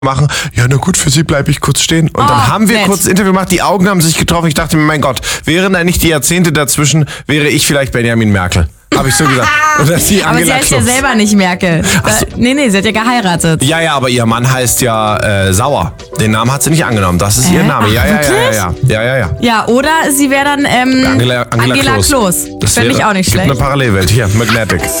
machen. Ja, na gut, für sie bleibe ich kurz stehen. Und dann haben wir kurz ein Interview gemacht, die Augen haben sich getroffen. Ich dachte mir, mein Gott, wären da nicht die Jahrzehnte dazwischen, wäre ich vielleicht Benjamin Merkel. Habe ich so gesagt. Oder sie aber sie heißt ja selber nicht Merkel. So. Nee, sie hat ja geheiratet. Ja, aber ihr Mann heißt ja Sauer. Den Namen hat sie nicht angenommen. Das ist ihr Name. Ja. Ja, oder sie wäre dann Angela Kloß. Das fände ich auch nicht schlecht. Gibt eine Parallelwelt. Hier, Magnetic.